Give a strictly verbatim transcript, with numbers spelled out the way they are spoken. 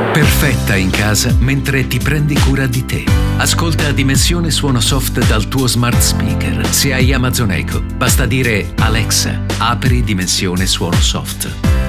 Perfetta in casa mentre ti prendi cura di te. Ascolta Dimensione Suono Soft dal tuo smart speaker. Se hai Amazon Echo, basta dire Alexa, apri Dimensione Suono Soft.